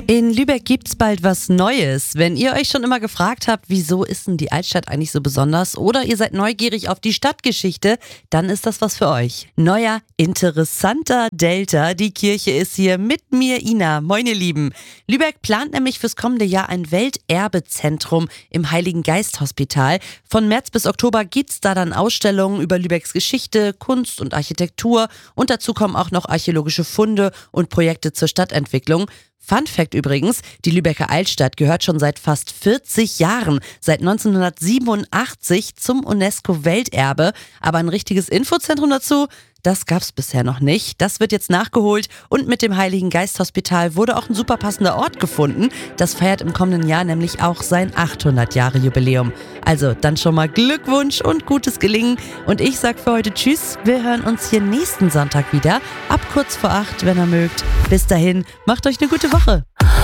In Lübeck gibt's bald was Neues. Wenn ihr euch schon immer gefragt habt, wieso ist denn die Altstadt eigentlich so besonders, oder ihr seid neugierig auf die Stadtgeschichte, dann ist das was für euch. Neuer, interessanter Delta. Die Kirche ist hier mit mir, Ina. Moin, ihr Lieben. Lübeck plant nämlich fürs kommende Jahr ein Welterbezentrum im Heiligen Geist Hospital. Von März bis Oktober gibt's da dann Ausstellungen über Lübecks Geschichte, Kunst und Architektur. Und dazu kommen auch noch archäologische Funde und Projekte zur Stadtentwicklung. Fun Fact übrigens, die Lübecker Altstadt gehört schon seit fast 40 Jahren, seit 1987 zum UNESCO-Welterbe. Aber ein richtiges Infozentrum dazu, das gab's bisher noch nicht. Das wird jetzt nachgeholt und mit dem Heiligen Geist Hospital wurde auch ein super passender Ort gefunden. Das feiert im kommenden Jahr nämlich auch sein 800-Jahre-Jubiläum. Also dann schon mal Glückwunsch und gutes Gelingen. Und ich sag für heute Tschüss. Wir hören uns hier nächsten Sonntag wieder, ab kurz vor 8, wenn ihr mögt. Bis dahin, macht euch eine gute Woche.